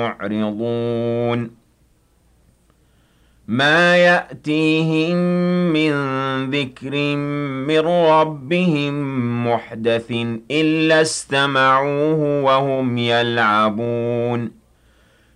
مُعْرِضُونَ مَا يَأْتِيهِم مِّن ذِكْرٍ مِّن رَّبِّهِم مُّحْدَثٍ إِلَّا اسْتَمَعُوهُ وَهُمْ يَلْعَبُونَ